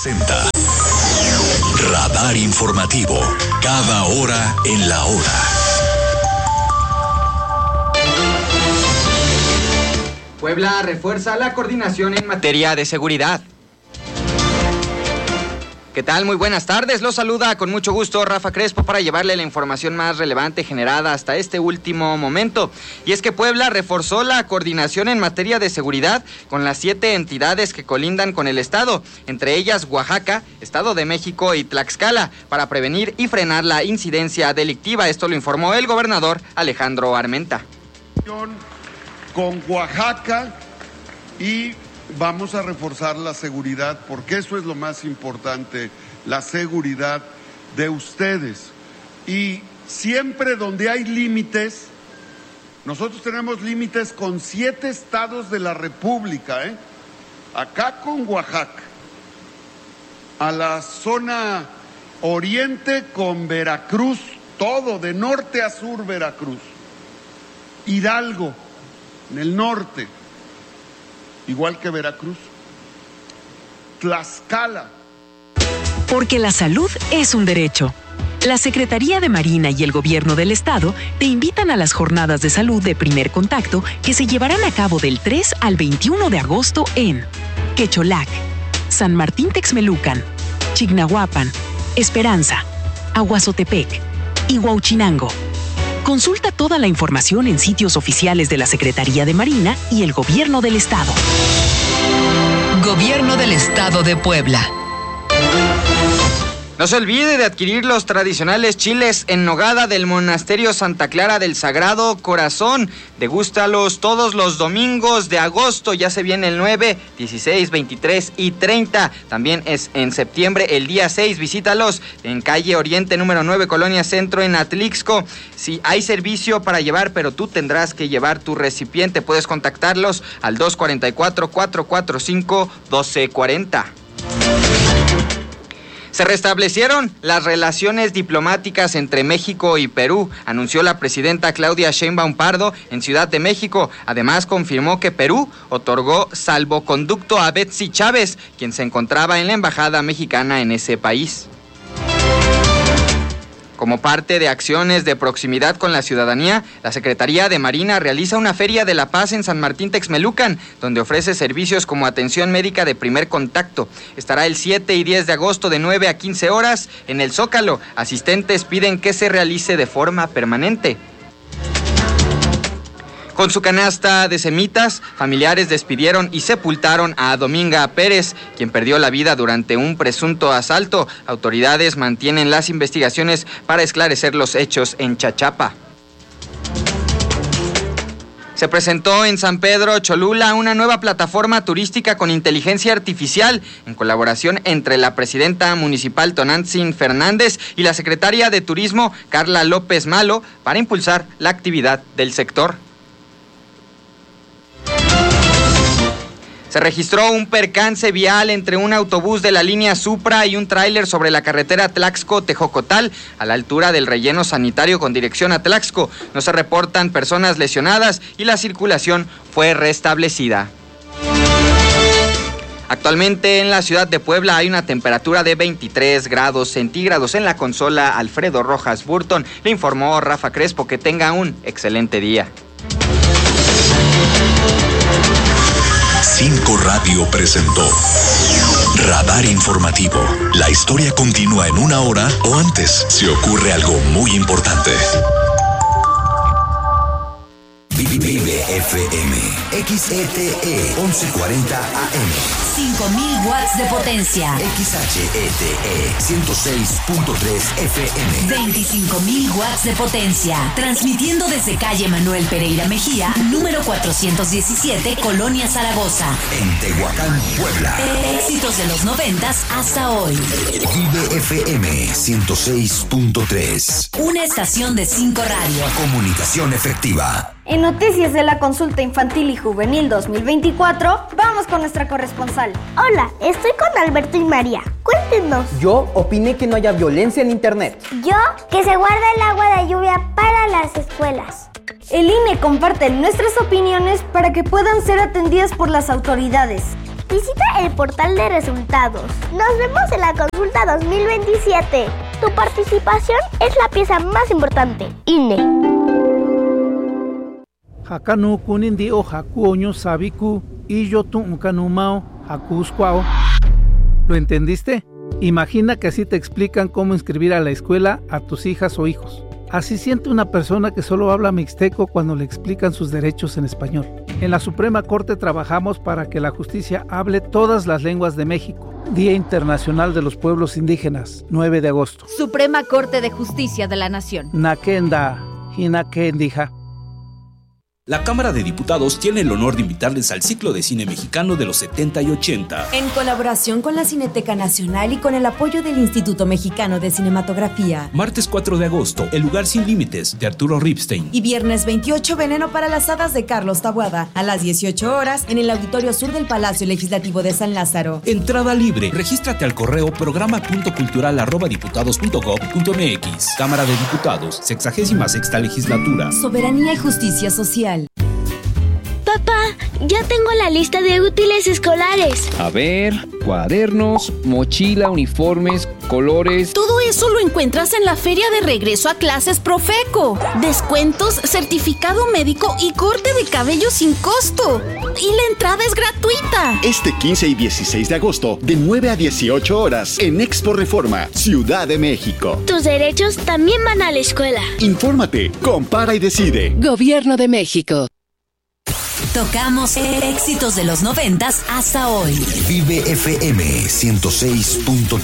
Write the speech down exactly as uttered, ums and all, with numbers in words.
Presenta Radar Informativo, cada hora en la hora. Puebla refuerza la coordinación en materia de seguridad. ¿Qué tal? Muy buenas tardes. Los saluda con mucho gusto Rafa Crespo para llevarle la información más relevante generada hasta este último momento. Y es que Puebla reforzó la coordinación en materia de seguridad con las siete entidades que colindan con el estado, entre ellas Oaxaca, Estado de México y Tlaxcala, para prevenir y frenar la incidencia delictiva. Esto lo informó el gobernador Alejandro Armenta. Con Oaxaca y vamos a reforzar la seguridad, porque eso es lo más importante, la seguridad de ustedes. Y siempre donde hay límites, nosotros tenemos límites con siete estados de la República, ¿eh? Acá con Oaxaca, a la zona oriente con Veracruz, todo de norte a sur Veracruz, Hidalgo, en el norte, igual que Veracruz, Tlaxcala. Porque la salud es un derecho. La Secretaría de Marina y el Gobierno del Estado te invitan a las jornadas de salud de primer contacto que se llevarán a cabo del tres al veintiuno de agosto en Quecholac, San Martín Texmelucan, Chignahuapan, Esperanza, Aguazotepec y Huauchinango. Consulta toda la información en sitios oficiales de la Secretaría de Marina y el Gobierno del Estado. Gobierno del Estado de Puebla. No se olvide de adquirir los tradicionales chiles en nogada del Monasterio Santa Clara del Sagrado Corazón. Degústalos todos los domingos de agosto. Ya se viene el nueve, dieciséis, veintitrés y treinta. También es en septiembre el día seis. Visítalos en calle Oriente número nueve, Colonia Centro en Atlixco. Sí, hay servicio para llevar, pero tú tendrás que llevar tu recipiente. Puedes contactarlos al dos cuatro cuatro, cuatro cuatro cinco, uno dos cuatro cero. Se restablecieron las relaciones diplomáticas entre México y Perú, anunció la presidenta Claudia Sheinbaum Pardo en Ciudad de México. Además, confirmó que Perú otorgó salvoconducto a Betsy Chávez, quien se encontraba en la embajada mexicana en ese país. Como parte de acciones de proximidad con la ciudadanía, la Secretaría de Marina realiza una Feria de la Paz en San Martín Texmelucan, donde ofrece servicios como atención médica de primer contacto. Estará el siete y diez de agosto de nueve a quince horas en el Zócalo. Asistentes piden que se realice de forma permanente. Con su canasta de semitas, familiares despidieron y sepultaron a Dominga Pérez, quien perdió la vida durante un presunto asalto. Autoridades mantienen las investigaciones para esclarecer los hechos en Chachapa. Se presentó en San Pedro Cholula una nueva plataforma turística con inteligencia artificial en colaboración entre la presidenta municipal Tonantzin Fernández y la secretaria de Turismo Carla López Malo para impulsar la actividad del sector. Se registró un percance vial entre un autobús de la línea Supra y un tráiler sobre la carretera Tlaxco-Tejocotal, a la altura del relleno sanitario con dirección a Tlaxco. No se reportan personas lesionadas y la circulación fue restablecida. Actualmente en la ciudad de Puebla hay una temperatura de veintitrés grados centígrados. En la consola Alfredo Rojas Burton le informó Rafa Crespo. Que tenga un excelente día. Cinco Radio presentó Radar Informativo. La historia continúa en una hora o antes si ocurre algo muy importante. Vive F M, X E T E once cuarenta A M. cinco mil watts de potencia. X H E T E ciento seis punto tres F M. veinticinco mil watts de potencia. Transmitiendo desde calle Manuel Pereira Mejía, número cuatrocientos diecisiete, Colonia Zaragoza. En Tehuacán, Puebla. Éxitos de los noventas hasta hoy. Vive F M ciento seis punto tres. Una estación de cinco Radio. Comunicación efectiva. En noticias de la consulta infantil y juvenil dos mil veinticuatro, vamos con nuestra corresponsal. Hola, estoy con Alberto y María. Cuéntenos. Yo opiné que no haya violencia en internet. Yo, que se guarda el agua de lluvia para las escuelas. El I N E comparte nuestras opiniones para que puedan ser atendidas por las autoridades. Visita el portal de resultados. Nos vemos en la consulta dos mil veintisiete. Tu participación es la pieza más importante. I N E. Hakanu kunindi o hakuoño sabiku y yo tu kanumao hakusquao. ¿Lo entendiste? Imagina que así te explican cómo inscribir a la escuela a tus hijas o hijos. Así siente una persona que solo habla mixteco cuando le explican sus derechos en español. En la Suprema Corte trabajamos para que la justicia hable todas las lenguas de México. Día Internacional de los Pueblos Indígenas, nueve de agosto. Suprema Corte de Justicia de la Nación. Nakenda, Hinakendija. La Cámara de Diputados tiene el honor de invitarles al ciclo de cine mexicano de los setenta y ochenta. En colaboración con la Cineteca Nacional y con el apoyo del Instituto Mexicano de Cinematografía. Martes cuatro de agosto, El lugar sin límites, de Arturo Ripstein. Y viernes veintiocho, Veneno para las hadas, de Carlos Taboada. A las dieciocho horas, en el Auditorio Sur del Palacio Legislativo de San Lázaro. Entrada libre. Regístrate al correo programa punto cultural arroba diputados punto gob punto mx. Cámara de Diputados, sexagésima sexta legislatura. Soberanía y justicia social. Papá, ya tengo la lista de útiles escolares. A ver, cuadernos, mochila, uniformes, colores. Todo eso lo encuentras en la feria de regreso a clases Profeco. Descuentos, certificado médico y corte de cabello sin costo. Y la entrada es gratuita. Este quince y dieciséis de agosto, de nueve a dieciocho horas, en Expo Reforma, Ciudad de México. Tus derechos también van a la escuela. Infórmate, compara y decide. Gobierno de México. Tocamos éxitos de los noventas hasta hoy. Vive F M ciento seis punto